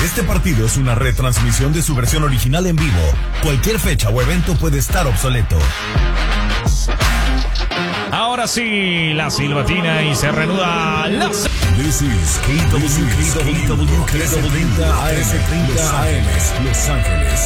Este partido es una retransmisión de su versión original en vivo. Cualquier fecha o evento puede estar obsoleto. Ahora sí, la silbatina y se reanuda la... This is KW 1330 AM, Los Ángeles.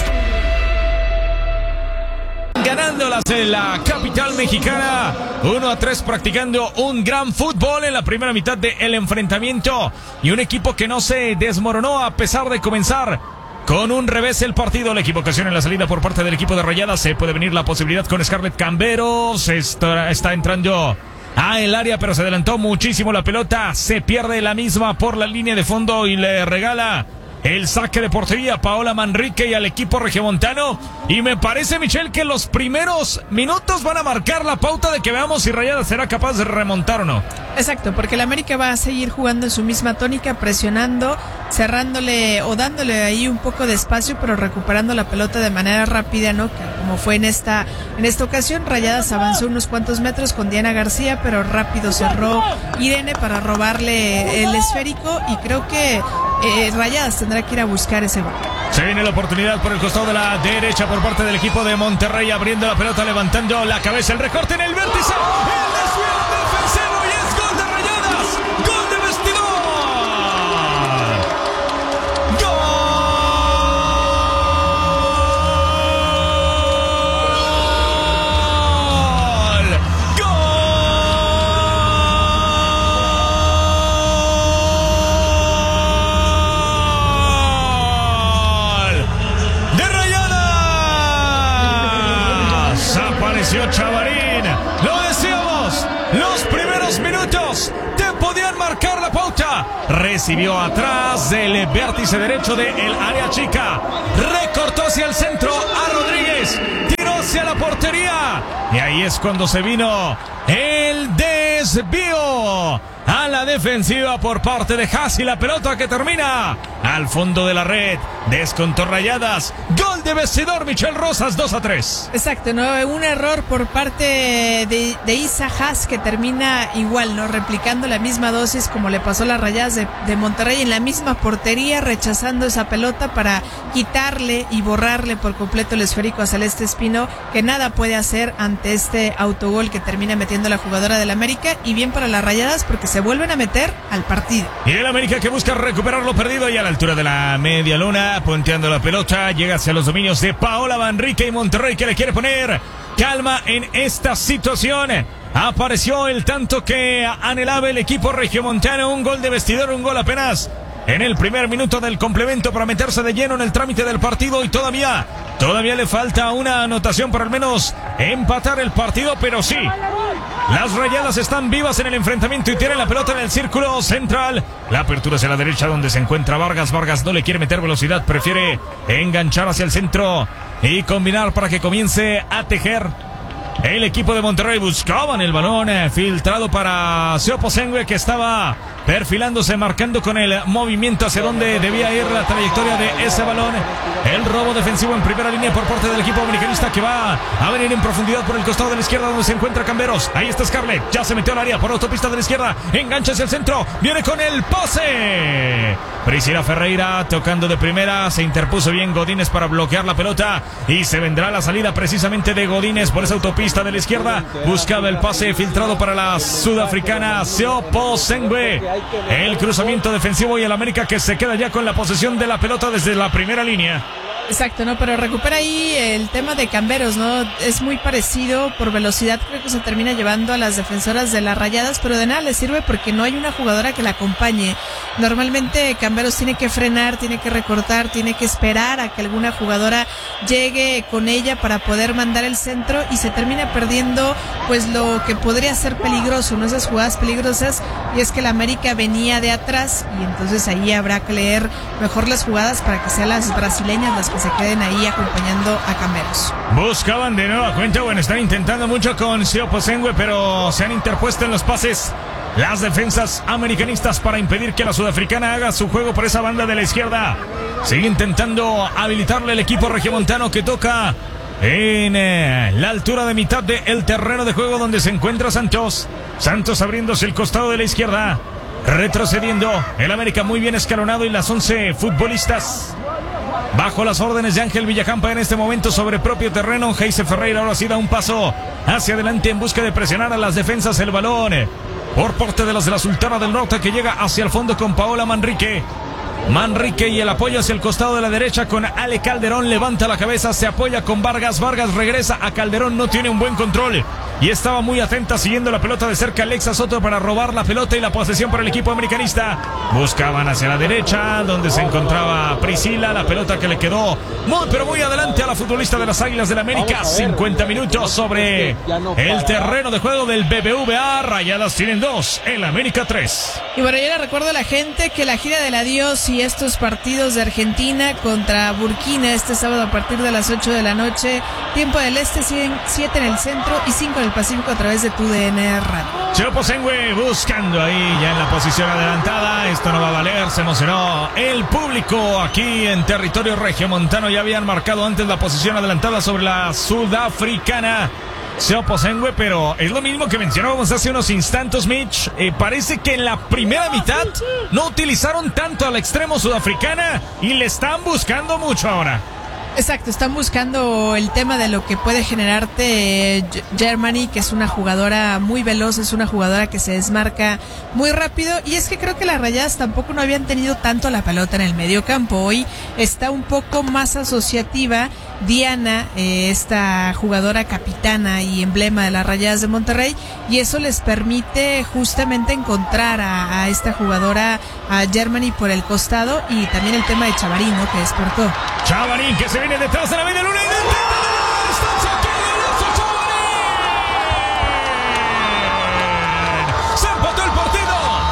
Ganándolas en la capital mexicana, 1-3, practicando un gran fútbol en la primera mitad del enfrentamiento, y un equipo que no se desmoronó a pesar de comenzar con un revés el partido. La equivocación en la salida por parte del equipo de Rayadas. Se puede venir la posibilidad con Scarlett Camberos. Está entrando a el área, pero se adelantó muchísimo la pelota. Se pierde la misma por la línea de fondo y le regala el saque de portería a Paola Manrique y al equipo regiomontano. Y me parece, Michelle, que los primeros minutos van a marcar la pauta de que veamos si Rayadas será capaz de remontar o no. Exacto, porque el América va a seguir jugando en su misma tónica, presionando, cerrándole o dándole ahí un poco de espacio, pero recuperando la pelota de manera rápida, ¿no? Como fue en esta ocasión. Rayadas avanzó unos cuantos metros con Diana García, pero rápido cerró Irene para robarle el esférico, y creo que Rayadas tendrá que ir a buscar ese gol. Se viene la oportunidad por el costado de la derecha por parte del equipo de Monterrey, abriendo la pelota, levantando la cabeza, el recorte en el vértice, el desvío defensivo, y es gol de Rayadas, gol de vestidor, Chavarín, lo decíamos, los primeros minutos te podían marcar la pauta. Recibió atrás del vértice derecho del área chica, recortó hacia el centro a Rodríguez, tiró hacia la portería, y ahí es cuando se vino el desvío a la defensiva por parte de Haas, y la pelota que termina al fondo de la red. Descontó Rayadas, gol de vestidor, Michelle Rosas, 2-3. Exacto, ¿no? Un error por parte de Isa Haas, que termina igual, ¿no? Replicando la misma dosis como le pasó a las Rayadas de Monterrey, en la misma portería, rechazando esa pelota para quitarle y borrarle por completo el esférico a Celeste Espino, que nada puede hacer ante este autogol que termina metiendo la jugadora del América. Y bien para las Rayadas, porque se vuelven a meter al partido. Y el América que busca recuperar lo perdido, y a la altura de la media luna, punteando la pelota, llega hacia los dominios de Paola Manrique, y Monterrey que le quiere poner calma en esta situación. Apareció el tanto que anhelaba el equipo regiomontano, un gol de vestidor, un gol apenas en el primer minuto del complemento para meterse de lleno en el trámite del partido, y todavía le falta una anotación para al menos empatar el partido, pero sí, las Rayadas están vivas en el enfrentamiento y tienen la pelota en el círculo central. La apertura hacia la derecha donde se encuentra Vargas. Vargas no le quiere meter velocidad, prefiere enganchar hacia el centro y combinar para que comience a tejer. El equipo de Monterrey buscaban el balón filtrado para Seopo Sengue, que estaba perfilándose, marcando con el movimiento hacia donde debía ir la trayectoria de ese balón. El robo defensivo en primera línea por parte del equipo americanista, que va a venir en profundidad por el costado de la izquierda donde se encuentra Camberos. Ahí está Scarlett, ya se metió al área por autopista de la izquierda, engancha hacia el centro, viene con el pase. Priscila Ferreira tocando de primera, se interpuso bien Godínez para bloquear la pelota, y se vendrá la salida precisamente de Godínez por esa autopista de la izquierda. Buscaba el pase filtrado para la sudafricana Seopo Sengue. El cruzamiento defensivo, y el América que se queda ya con la posesión de la pelota desde la primera línea. Exacto, ¿no? Pero recupera ahí el tema de Camberos, ¿no? Es muy parecido por velocidad, creo que se termina llevando a las defensoras de las Rayadas, pero de nada le sirve porque no hay una jugadora que la acompañe. Normalmente Camberos tiene que frenar, tiene que recortar, tiene que esperar a que alguna jugadora llegue con ella para poder mandar el centro, y se termina perdiendo pues lo que podría ser peligroso, ¿no? Esas jugadas peligrosas, y es que la América venía de atrás, y entonces ahí habrá que leer mejor las jugadas para que sean las brasileñas las que se queden ahí acompañando a Camberos. Buscaban de nueva cuenta, bueno, están intentando mucho con Seopo Sengue, pero se han interpuesto en los pases las defensas americanistas para impedir que la sudafricana haga su juego por esa banda de la izquierda. Sigue intentando habilitarle el equipo regiomontano, que toca en la altura de mitad del terreno de juego donde se encuentra Santos. Santos abriéndose el costado de la izquierda. retrocediendo. El América muy bien escalonado y las 11 futbolistas bajo las órdenes de Ángel Villacampa en este momento sobre propio terreno. Geise Ferreira ahora sí da un paso hacia adelante en busca de presionar a las defensas. El balón por parte de los de la Sultana del Norte, que llega hacia el fondo con Paola Manrique. Manrique y el apoyo hacia el costado de la derecha con Ale Calderón. Levanta la cabeza, se apoya con Vargas. Vargas regresa a Calderón, no tiene un buen control y estaba muy atenta siguiendo la pelota de cerca Alexa Soto para robar la pelota y la posesión para el equipo americanista. Buscaban hacia la derecha donde se encontraba Priscila, la pelota que le quedó muy pero muy adelante a la futbolista de las Águilas del América. 50 minutos sobre el terreno de juego del BBVA. Rayadas tienen 2, el América 3. Y bueno, yo le recuerdo a la gente que la gira del adiós y estos partidos de Argentina contra Burkina este sábado a partir de las 8 de la noche, tiempo del este, 7 en el centro y 5 en el Pacífico a través de TUDN Radio. Chepo Sengüe buscando ahí ya en la posición adelantada. Esto no va a valer, se emocionó el público aquí en territorio regiomontano. Ya habían marcado antes la posición adelantada sobre la sudafricana Chepo Sengüe, pero es lo mismo que mencionábamos hace unos instantes, Mitch. Parece que en la primera mitad no utilizaron tanto a la extremo sudafricana y le están buscando mucho ahora. Exacto, están buscando el tema de lo que puede generarte Germany, que es una jugadora muy veloz, es una jugadora que se desmarca muy rápido, y es que creo que las Rayadas tampoco no habían tenido tanto la pelota en el medio campo. Hoy está un poco más asociativa Diana, esta jugadora capitana y emblema de las Rayadas de Monterrey, y eso les permite justamente encontrar a esta jugadora, a Germany por el costado, y también el tema de Chavarín, ¿no?, que despertó. Chavarín que se viene detrás de la media luna y se empató el partido.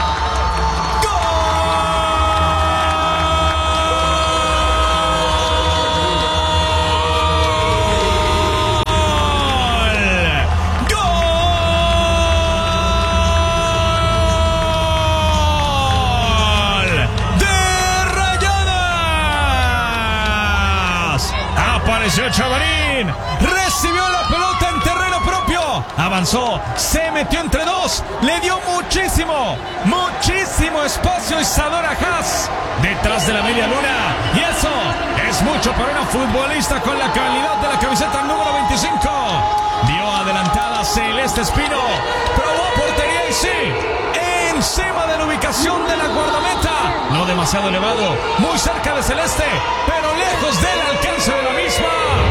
Apareció Chavarín, recibió la pelota en terreno propio, avanzó, se metió entre dos, le dio muchísimo espacio Isadora Haas detrás de la media luna, y eso es mucho para una futbolista con la calidad de la camiseta número 25. Dio adelantada Celeste Espino, probó portería y sí, encima de la ubicación de la guardameta, no demasiado elevado, muy cerca de Celeste, pero lejos del alcance de la misma.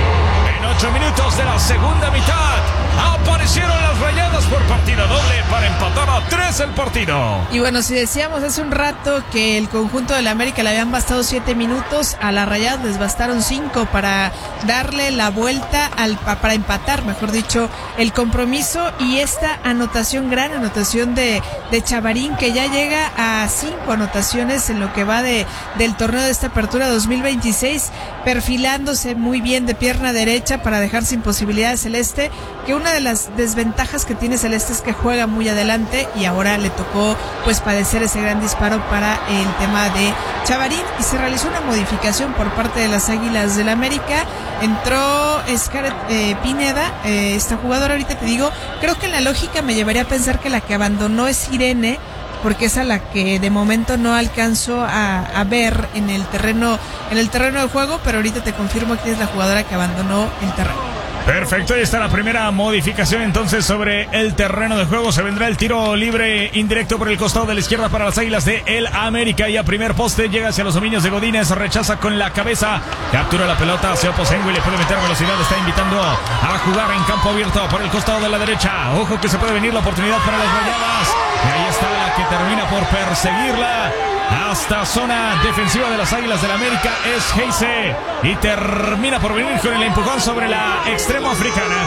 En 8 minutos de la segunda mitad aparecieron las Rayadas por partida doble para empatar a 3 el partido. Y bueno, si decíamos hace un rato que el conjunto de la América le habían bastado 7 minutos, a las Rayadas les bastaron 5 para darle la vuelta, para empatar, mejor dicho, el compromiso, y esta anotación, gran anotación de Chavarín, que ya llega a 5 anotaciones en lo que va del torneo de esta apertura 2026, perfilándose muy bien de pierna derecha para dejar sin posibilidades Celeste, que una de las desventajas que tiene Celeste es que juega muy adelante, y ahora le tocó pues padecer ese gran disparo para el tema de Chavarín, y se realizó una modificación por parte de las Águilas del América. Entró Scarlett Pineda, esta jugadora, ahorita te digo, creo que en la lógica me llevaría a pensar que la que abandonó es Irene, porque es a la que de momento no alcanzo a ver en el terreno de juego, pero ahorita te confirmo que es la jugadora que abandonó el terreno. Perfecto, ahí está la primera modificación entonces sobre el terreno de juego. Se vendrá el tiro libre indirecto por el costado de la izquierda para las Águilas de el América, y a primer poste llega hacia los dominios de Godínez, rechaza con la cabeza, captura la pelota hacia Oposengo y le puede meter velocidad. Está invitando a jugar en campo abierto por el costado de la derecha. Ojo que se puede venir la oportunidad para las Rayadas, y ahí está la que termina por perseguirla hasta zona defensiva de las Águilas del América. Es Geise, y termina por venir con el empujón sobre la extremo africana.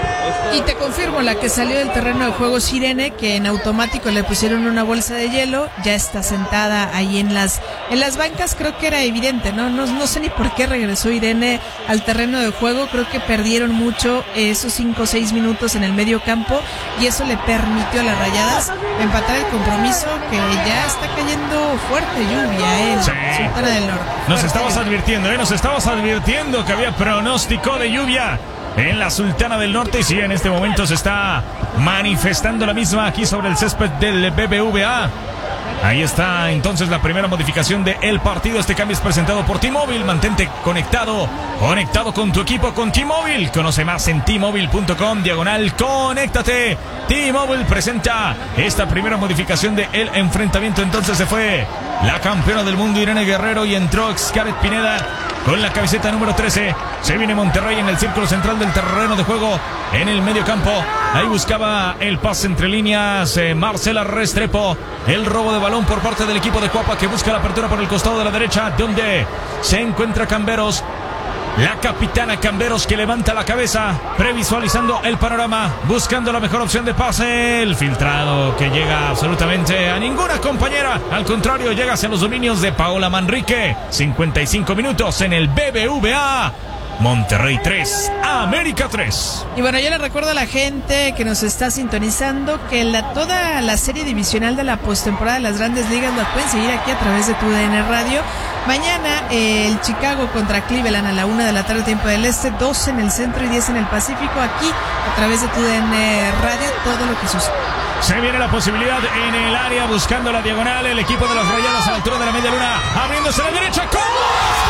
Y te confirmo, la que salió del terreno de juego es Irene, que en automático le pusieron una bolsa de hielo, ya está sentada ahí en las bancas. Creo que era evidente, no sé ni por qué regresó Irene al terreno de juego. Creo que perdieron mucho esos 5 o 6 minutos en el medio campo, y eso le permitió a las Rayadas empatar el compromiso, que ya está cayendo fuerte lluvia en Sultana del Norte. Nos estabas advirtiendo que había pronóstico de lluvia en la Sultana del Norte, y sí, en este momento se está manifestando la misma aquí sobre el césped del BBVA. Ahí está entonces la primera modificación del partido. Este cambio es presentado por T-Mobile. Mantente conectado con tu equipo con T-Mobile. Conoce más en T-Mobile.com/conéctate. T-Mobile presenta esta primera modificación del enfrentamiento. Entonces se fue la campeona del mundo Irene Guerrero y entró Xcaret Pineda con la camiseta número 13. Se viene Monterrey en el círculo central del terreno de juego en el medio campo. Ahí buscaba el pase entre líneas Marcela Restrepo. El robo de balón por parte del equipo de Cuapa, que busca la apertura por el costado de la derecha, donde se encuentra Camberos. La capitana Camberos, que levanta la cabeza, previsualizando el panorama, buscando la mejor opción de pase. El filtrado que llega absolutamente a ninguna compañera. Al contrario, llega hacia los dominios de Paola Manrique. 55 minutos en el BBVA. Monterrey 3, América 3. Y bueno, yo le recuerdo a la gente que nos está sintonizando que toda la serie divisional de la postemporada de las Grandes Ligas la pueden seguir aquí a través de TUDN Radio. Mañana el Chicago contra Cleveland a la 1 de la tarde, tiempo del este, 12 en el centro y 10 en el Pacífico. Aquí a través de TUDN Radio, todo lo que sucede. Se viene la posibilidad en el área, buscando la diagonal, el equipo de los Rayados a la altura de la media luna, abriéndose a la derecha. ¡Gol!